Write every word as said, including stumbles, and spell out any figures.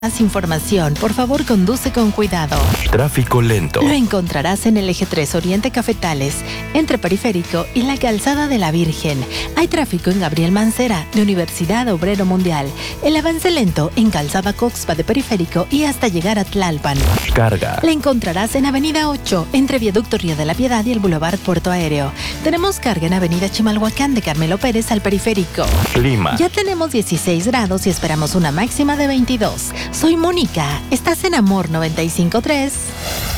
Más información, por favor conduce con cuidado. Tráfico lento. Lo encontrarás en el eje tres Oriente Cafetales, entre Periférico y la Calzada de la Virgen. Hay tráfico en Gabriel Mancera, de Universidad Obrero Mundial. El avance lento en Calzada Coxpa de Periférico y hasta llegar a Tlalpan. Carga. La encontrarás en Avenida ocho, entre Viaducto Río de la Piedad y el Boulevard Puerto Aéreo. Tenemos carga en Avenida Chimalhuacán de Carmelo Pérez al Periférico. Clima. Ya tenemos dieciséis grados y esperamos una máxima de veintidós. Soy Mónica. Estás en Amor noventa y cinco punto tres.